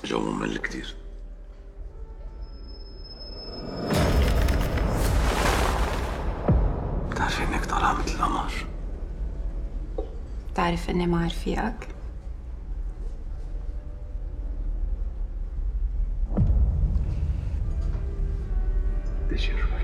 جو ممل كتير. بتعرفي انك طالعة مثل القمر. بتعرف اني مع رفيقك؟ بدي اشوفك.